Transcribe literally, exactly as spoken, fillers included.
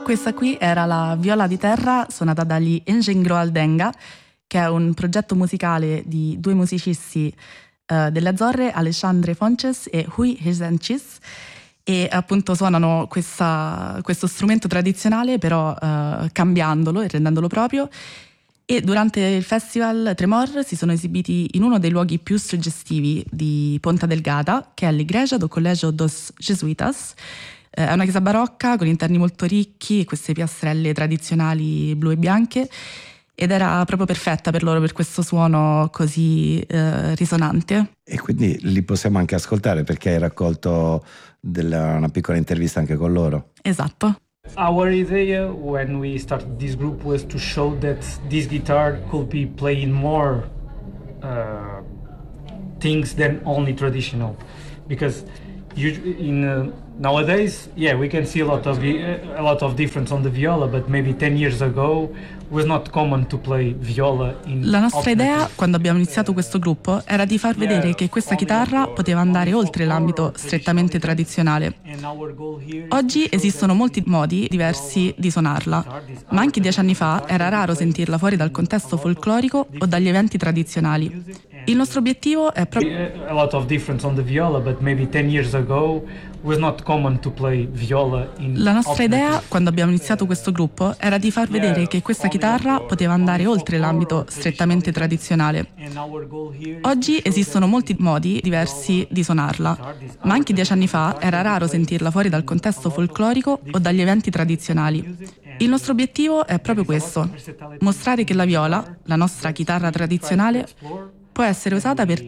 Questa qui era la viola di terra suonata dagli Engenhro Aldenga, che è un progetto musicale di due musicisti uh, delle Azzorre, Alexandre Fonces e Rui Rezencis, e appunto suonano questa, questo strumento tradizionale però uh, cambiandolo e rendendolo proprio. E durante il festival Tremor si sono esibiti in uno dei luoghi più suggestivi di Ponta Delgada, che è l'Igreja do Colégio dos Jesuitas. È una chiesa barocca con interni molto ricchi e queste piastrelle tradizionali blu e bianche, ed era proprio perfetta per loro, per questo suono così eh, risonante. E quindi li possiamo anche ascoltare, perché hai raccolto della, una piccola intervista anche con loro. Esatto. Our idea when we started this group was to show that this guitar could be playing more uh, things than only traditional, because you, in uh, nowadays, yeah, we can see a lot of a lot of difference on the viola, but maybe ten years ago it was not common to play viola in. La nostra idea, quando abbiamo iniziato questo gruppo, era di far vedere che questa chitarra poteva andare oltre l'ambito strettamente tradizionale. Oggi esistono molti modi diversi di suonarla, ma anche dieci anni fa era raro sentirla fuori dal contesto folclorico o dagli eventi tradizionali. Il nostro obiettivo è proprio a lot of difference on the viola, but maybe ten years ago was not common to play viola in. La nostra idea, quando abbiamo iniziato questo gruppo, era di far vedere che questa chitarra poteva andare oltre l'ambito strettamente tradizionale. Oggi esistono molti modi diversi di suonarla, ma anche dieci anni fa era raro sentirla fuori dal contesto folclorico o dagli eventi tradizionali. Il nostro obiettivo è proprio questo: mostrare che la viola, la nostra chitarra tradizionale, può essere usata per